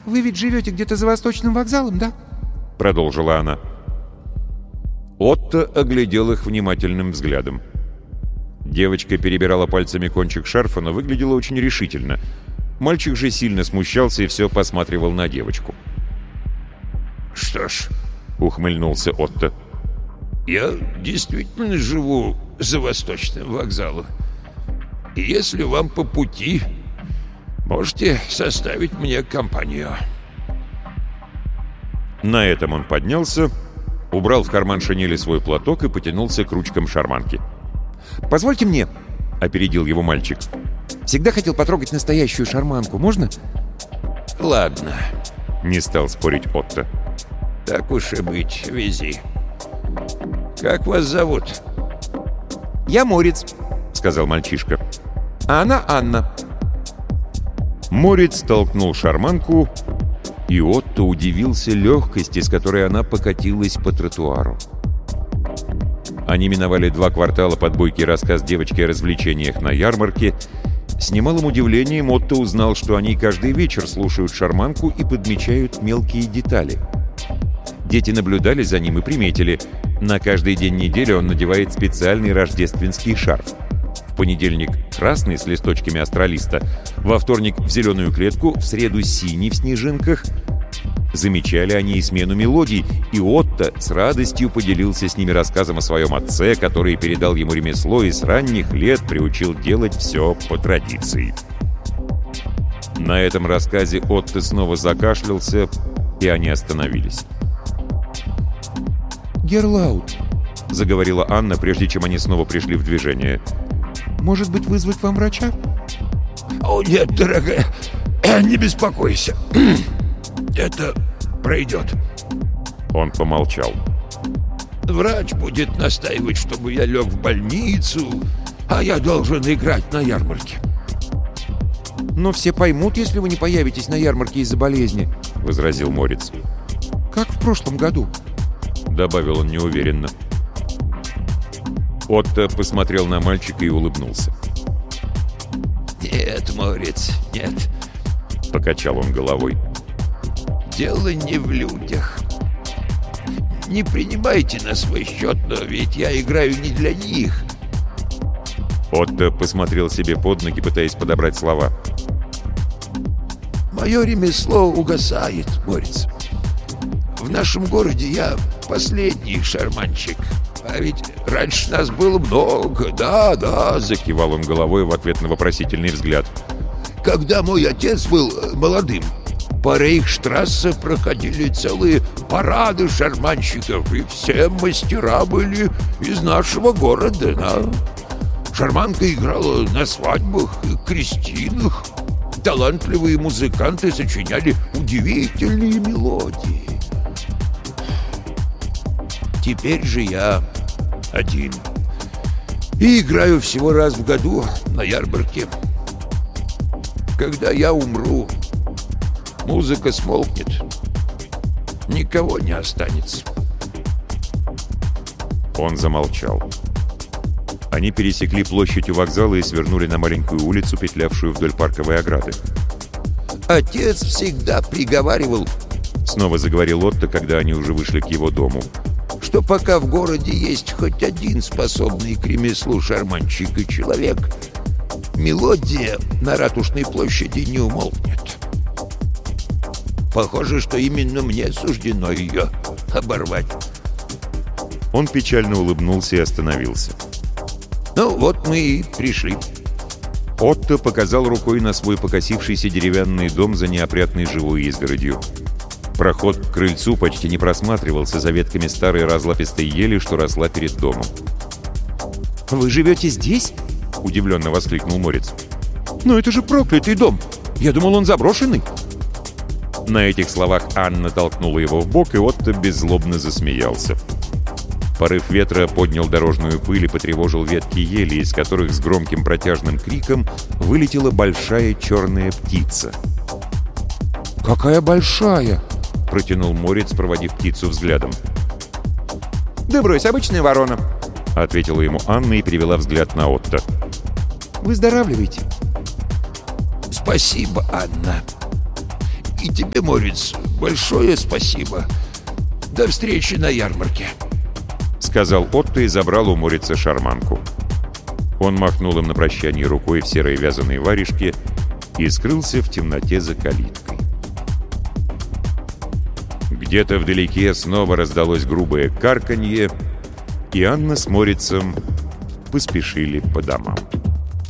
«Вы ведь живете где-то за Восточным вокзалом, да?» — продолжила она. Отто оглядел их внимательным взглядом. Девочка перебирала пальцами кончик шарфа, но выглядела очень решительно. Мальчик же сильно смущался и все посматривал на девочку. «Что ж», — ухмыльнулся Отто, — «я действительно живу за Восточным вокзалом. И если вам по пути, можете составить мне компанию». На этом он поднялся, убрал в карман шинели свой платок и потянулся к ручкам шарманки. «Позвольте мне», — опередил его мальчик. «Всегда хотел потрогать настоящую шарманку. Можно?» «Ладно», — не стал спорить Отто. «Так уж и быть, вези. Как вас зовут?» «Я Морец», — сказал мальчишка. «А она Анна». Морец толкнул шарманку, и Отто удивился легкости, с которой она покатилась по тротуару. Они миновали 2 квартала под бойкий рассказ девочки о развлечениях на ярмарке. С немалым удивлением Отто узнал, что они каждый вечер слушают шарманку и подмечают мелкие детали. Дети наблюдали за ним и приметили. На каждый день недели он надевает специальный рождественский шарф. В понедельник красный с листочками астролиста, во вторник в зеленую клетку, в среду синий в снежинках. Замечали они и смену мелодий, и Отто с радостью поделился с ними рассказом о своем отце, который передал ему ремесло и с ранних лет приучил делать все по традиции. На этом рассказе Отто снова закашлялся, и они остановились. «Герлаут», — заговорила Анна, прежде чем они снова пришли в движение. «Может быть, вызвать вам врача?» «О, нет, дорогая, не беспокойся. Это пройдет». Он помолчал. «Врач будет настаивать, чтобы я лег в больницу, а я должен играть на ярмарке». «Но все поймут, если вы не появитесь на ярмарке из-за болезни», — возразил Морец. «Как в прошлом году», — добавил он неуверенно. Отто посмотрел на мальчика и улыбнулся. «Нет, Морец, нет», — покачал он головой. «Дело не в людях. Не принимайте на свой счет, но ведь я играю не для них». Отто посмотрел себе под ноги, пытаясь подобрать слова. «Мое ремесло угасает, Морец. В нашем городе я последний шарманщик. А ведь раньше нас было много, да», — закивал он головой в ответ на вопросительный взгляд. «Когда мой отец был молодым, по Рейхштрассе проходили целые парады шарманщиков, и все мастера были из нашего города, да. Шарманка играла на свадьбах и крестинах. Талантливые музыканты сочиняли удивительные мелодии. Теперь же я один. И играю всего раз в году на ярмарке. Когда я умру, музыка смолкнет. Никого не останется». Он замолчал. Они пересекли площадь у вокзала и свернули на маленькую улицу, петлявшую вдоль парковой ограды. «Отец всегда приговаривал, — снова заговорил Отто, когда они уже вышли к его дому, — что пока в городе есть хоть один способный к ремеслу шарманщик и человек, мелодия на Ратушной площади не умолкнет. Похоже, что именно мне суждено ее оборвать». Он печально улыбнулся и остановился. «Ну вот мы и пришли». Отто показал рукой на свой покосившийся деревянный дом за неопрятной живой изгородью. Проход к крыльцу почти не просматривался за ветками старой разлапистой ели, что росла перед домом. «Вы живете здесь?» — удивленно воскликнул Морец. «Но это же проклятый дом! Я думал, он заброшенный!» На этих словах Анна толкнула его в бок, и Отто беззлобно засмеялся. Порыв ветра поднял дорожную пыль и потревожил ветки ели, из которых с громким протяжным криком вылетела большая черная птица. «Какая большая!» — протянул Морец, проводив птицу взглядом. «Да брось, обычная ворона!» — ответила ему Анна и перевела взгляд на Отто. «Выздоравливайте!» «Спасибо, Анна. И тебе, Морец, большое спасибо. До встречи на ярмарке», — сказал Отто и забрал у Морица шарманку. Он махнул им на прощание рукой в серой вязаной варежке и скрылся в темноте за калиткой. Где-то вдалеке снова раздалось грубое карканье, и Анна с Морицем поспешили по домам.